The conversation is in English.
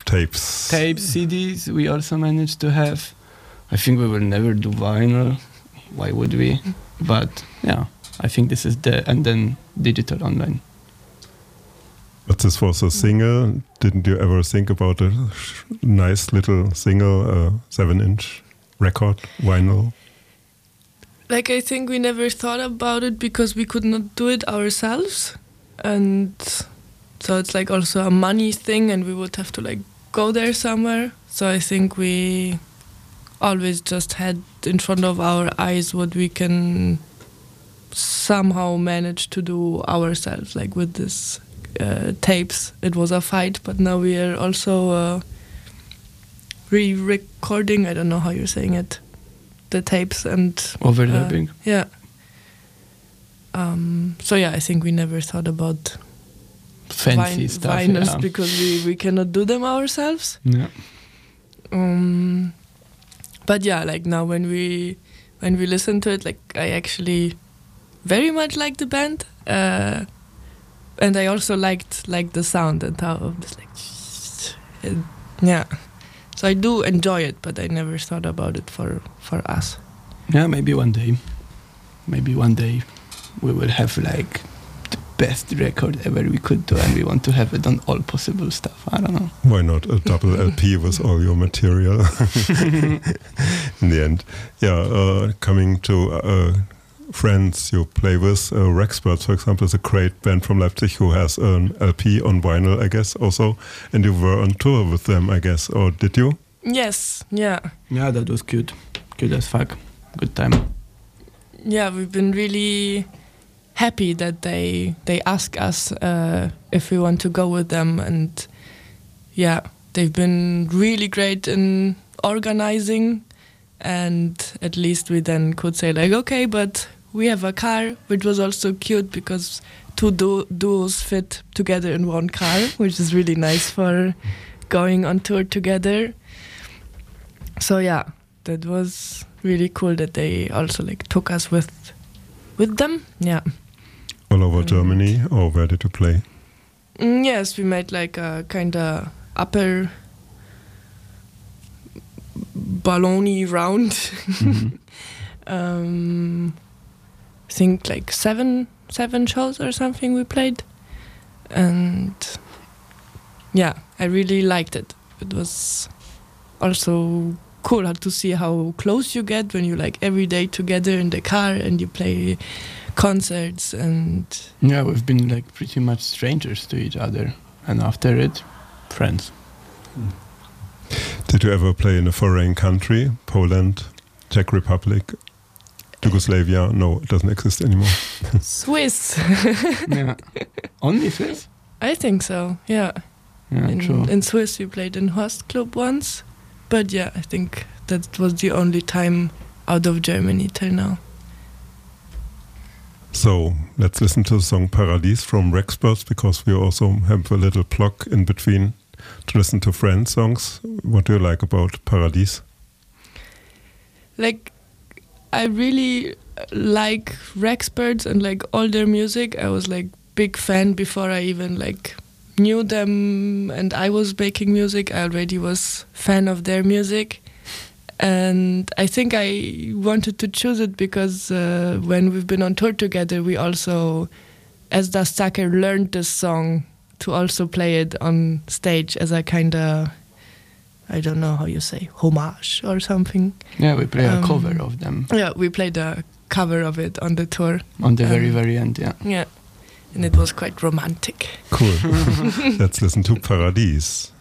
tapes? Tapes, CDs, we also managed to have. I think we will never do vinyl. Why would we? But yeah, I think this is and then digital online. But this was a single. Didn't you ever think about a nice little single 7-inch record, vinyl? Like, I think we never thought about it because we could not do it ourselves. And so it's like also a money thing and we would have to like go there somewhere. So I think we always just had in front of our eyes what we can somehow manage to do ourselves, like with this tapes. It was a fight, but now we are also re-recording, I don't know how you're saying it, the tapes and overlapping. Yeah. So yeah, I think we never thought about fancy stuff, vinyls because we cannot do them ourselves. Yeah. But yeah, like now when we listen to it, like I actually very much like the band, and I also liked like the sound and how it's like yeah. So I do enjoy it, but I never thought about it for us. Yeah, maybe one day we will have like the best record ever we could do, and we want to have it on all possible stuff. I don't know. Why not a double LP with all your material in the end? Yeah, coming to friends you play with, Rexperts, for example, is a great band from Leipzig who has an LP on vinyl, I guess, also. And you were on tour with them, I guess, or did you? Yes, yeah. Yeah, that was cute. Cute as fuck. Good time. Yeah, we've been really happy that they ask us if we want to go with them, and yeah, they've been really great in organizing, and at least we then could say like, okay, but we have a car, which was also cute because two duos fit together in one car, which is really nice for going on tour together. So yeah, that was really cool that they also like took us with them. Yeah. All over Germany, or where did you play? Yes, we made like a kind of upper Balloni round. I think like seven shows or something we played, and yeah, I really liked it. It was also cool to see how close you get when you like every day together in the car and you play concerts. And yeah, we've been like pretty much strangers to each other, and after it, friends. Did you ever play in a foreign country? Poland, Czech Republic, Yugoslavia? No, it doesn't exist anymore. Swiss. Yeah. Only Swiss? I think so, yeah. Yeah, true. In Swiss we played in Horst Club once, but yeah, I think that was the only time out of Germany till now. So let's listen to the song Paradies from Rexperts, because we also have a little block in between to listen to Friends songs. What do you like about Paradies? Like, I really like Rexperts and like all their music. I was like big fan before I even like knew them and I was making music. I already was fan of their music, and I think I wanted to choose it because when we've been on tour together, we also, as Das Sacker, learned this song to also play it on stage as a kind of, I don't know how you say, homage or something. Yeah, we play a cover of them. Yeah, we played a cover of it on the tour. On the very end, yeah. Yeah, and it was quite romantic. Cool. Let's listen to Paradies.